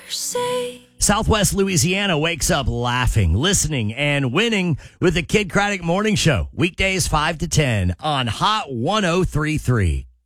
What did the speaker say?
Southwest Louisiana wakes up laughing, listening, and winning with the Kid Craddock Morning Show. Weekdays 5 to 10 on Hot 103.3.